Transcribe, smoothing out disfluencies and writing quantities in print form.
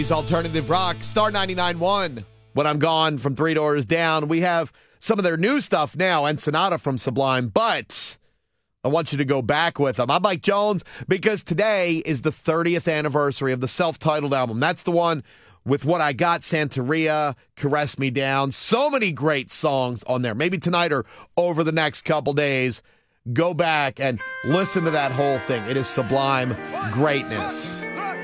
Alternative rock, Star 99.1. When I'm gone from Three Doors Down, we have some of their new stuff now and Sonata from Sublime, but I want you to go back with them. I'm Mike Jones because today is the 30th anniversary of the self-titled album. That's the one with What I Got, Santeria, Caress Me Down. So many great songs on there. Maybe tonight or over the next couple days, go back and listen to that whole thing. It is sublime greatness.